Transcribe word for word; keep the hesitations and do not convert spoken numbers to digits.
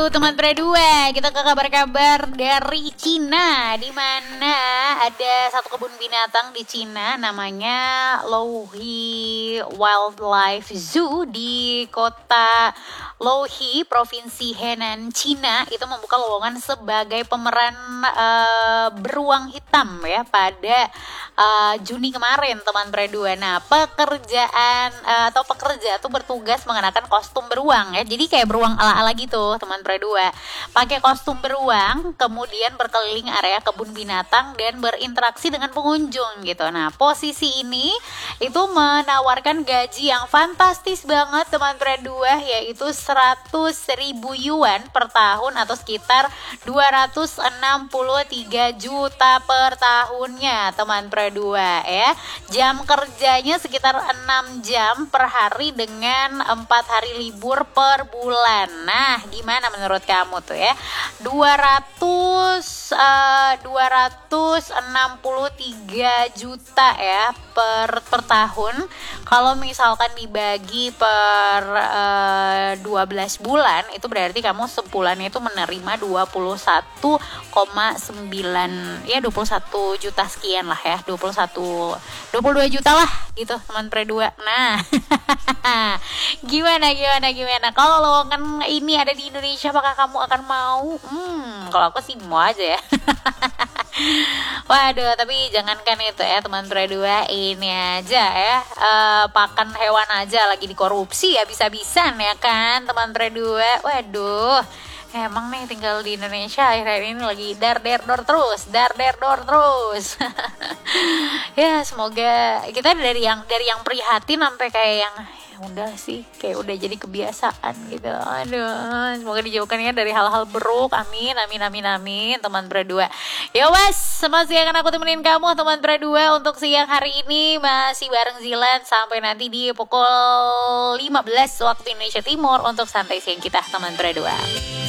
Teman Predua, kita ke kabar-kabar dari Cina, di mana ada satu kebun binatang di Cina namanya Louhi Wildlife Zoo di kota Louhi, Provinsi Henan, Cina. Itu membuka lowongan sebagai pemeran uh, beruang hitam ya pada uh, Juni kemarin, teman Predua. Nah, pekerjaan uh, atau pekerja tuh bertugas mengenakan kostum beruang ya. Jadi kayak beruang ala-ala gitu, teman Predua. Pakai kostum beruang, kemudian berkeliling area kebun binatang dan berinteraksi dengan pengunjung gitu. Nah, posisi ini itu menawarkan gaji yang fantastis banget, teman Predua, yaitu seratus ribu yuan per tahun atau sekitar dua ratus enam puluh tiga juta per tahunnya, teman Predua ya. Jam kerjanya sekitar enam jam per hari dengan empat hari libur per bulan. Nah, gimana menurut kamu tuh ya? dua ratus uh, dua ratus enam puluh tiga juta ya per per tahun. Kalau misalkan dibagi per uh, dua belas bulan, itu berarti kamu sebulan itu menerima dua puluh satu koma sembilan ya dua puluh satu juta sekian lah ya, dua puluh satu dua puluh dua juta lah gitu, teman Predua. Nah, gimana gimana gimana kalau lowongan ini ada di Indonesia, apakah kamu akan mau? Hmm, kalau aku sih mau aja ya. Waduh, tapi jangankan itu ya, teman Predua, ini aja ya, uh, pakan hewan aja lagi dikorupsi habis-habisan ya kan, teman Predua. Waduh, emang nih tinggal di Indonesia akhir-akhir ini lagi dar der dor terus, dar der dor terus. Ya, semoga kita dari yang dari yang prihatin sampai kayak yang udah sih kayak udah jadi kebiasaan gitu. Aduh, semoga dijauhkan ya dari hal-hal buruk. Amin, amin, amin, amin, teman Predua. Ya wes, masih akan aku temenin kamu, teman Predua, untuk siang hari ini masih bareng Zilan sampai nanti di pukul lima belas waktu Indonesia Timur untuk santai siang kita, teman Predua.